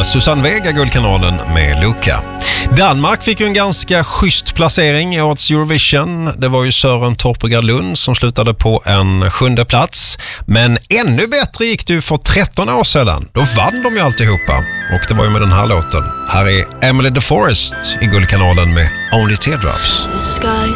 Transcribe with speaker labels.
Speaker 1: var Susanne Vega Guldkanalen med Luca. Danmark fick ju en ganska schysst placering i årets Eurovision. Det var ju Søren Torpegard Lund som slutade på en 7:e plats. Men ännu bättre gick det ju för 13 år sedan. Då vann de ju alltihopa. Och det var ju med den här låten. Här är Emily DeForest i Guldkanalen med Only Teardrops.